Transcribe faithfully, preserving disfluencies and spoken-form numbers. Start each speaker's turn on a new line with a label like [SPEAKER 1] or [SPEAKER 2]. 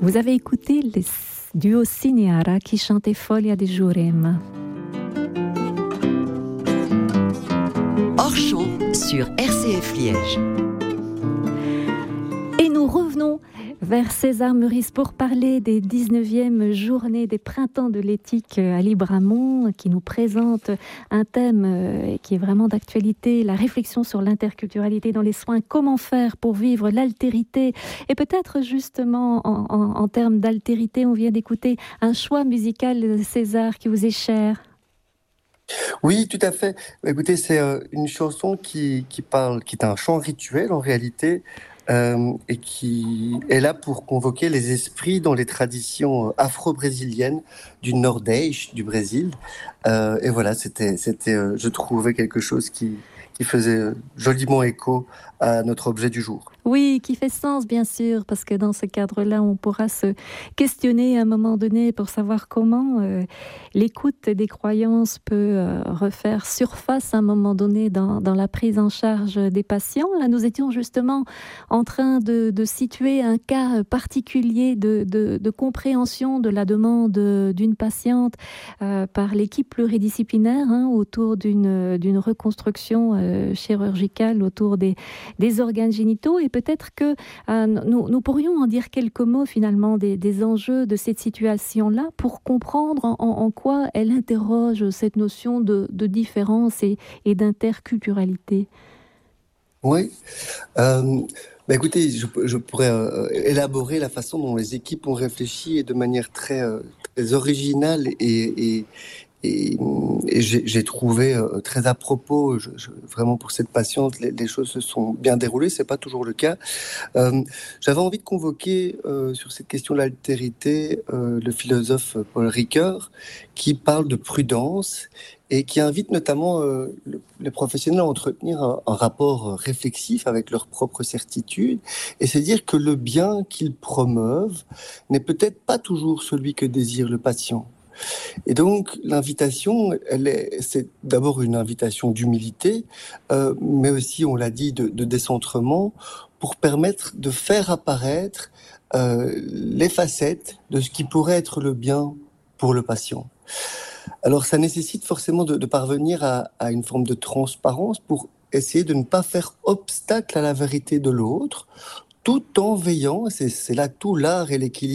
[SPEAKER 1] Vous avez écouté le duo Cineara qui chantait Foglia de Jurema.
[SPEAKER 2] Hors champ sur R C F Liège.
[SPEAKER 1] Et nous revenons vers César Meurice pour parler des dix-neuvièmes journées des printemps de l'éthique à Libramont, qui nous présente un thème qui est vraiment d'actualité, la réflexion sur l'interculturalité dans les soins, comment faire pour vivre l'altérité. Et peut-être justement en, en, en termes d'altérité, on vient d'écouter un choix musical, César, qui vous est cher.
[SPEAKER 3] Oui, tout à fait. Écoutez, c'est euh, une chanson qui, qui parle, qui est un chant rituel en réalité, euh, et qui est là pour convoquer les esprits dans les traditions afro-brésiliennes du Nordeste du Brésil. Euh, et voilà, c'était, c'était, euh, je trouvais quelque chose qui, qui faisait joliment écho à notre objet du jour.
[SPEAKER 1] Oui, qui fait sens, bien sûr, parce que dans ce cadre-là, on pourra se questionner à un moment donné pour savoir comment euh, l'écoute des croyances peut euh, refaire surface à un moment donné dans, dans la prise en charge des patients. Là, nous étions justement en train de, de situer un cas particulier de, de, de compréhension de la demande d'une patiente euh, par l'équipe pluridisciplinaire hein, autour d'une, d'une reconstruction euh, chirurgicale autour des, des organes génitaux. Et peut-être que euh, nous, nous pourrions en dire quelques mots finalement des, des enjeux de cette situation-là pour comprendre en, en quoi elle interroge cette notion de, de différence et, et d'interculturalité.
[SPEAKER 3] Oui. Euh, bah écoutez, je, je pourrais euh, élaborer la façon dont les équipes ont réfléchi et de manière très, euh, très originale et, et, Et, et j'ai, j'ai trouvé euh, très à propos, je, je, vraiment pour cette patiente, les, les choses se sont bien déroulées, c'est pas toujours le cas. Euh, j'avais envie de convoquer euh, sur cette question de l'altérité euh, le philosophe Paul Ricoeur, qui parle de prudence et qui invite notamment euh, le, les professionnels à entretenir un, un rapport réflexif avec leurs propres certitudes et se dire que le bien qu'ils promeuvent n'est peut-être pas toujours celui que désire le patient. Et donc, l'invitation, elle est, c'est d'abord une invitation d'humilité, euh, mais aussi, on l'a dit, de, de décentrement, pour permettre de faire apparaître euh, les facettes de ce qui pourrait être le bien pour le patient. Alors, ça nécessite forcément de, de parvenir à, à une forme de transparence pour essayer de ne pas faire obstacle à la vérité de l'autre, tout en veillant, c'est, c'est là tout l'art et l'équilibre,